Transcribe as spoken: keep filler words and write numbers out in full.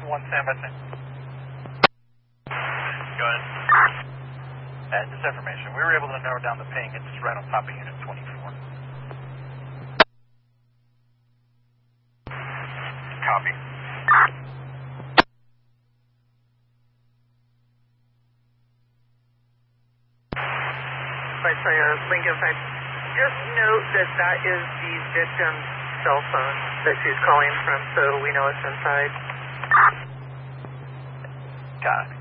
one, stand by. Go ahead. Uh, this information, we were able to narrow down the ping. It's right on top of Unit twenty-four. Copy. Flight Sierra, Lincoln five. Just note that that is the victim's cell phone that she's calling from, so we know it's inside. Got it.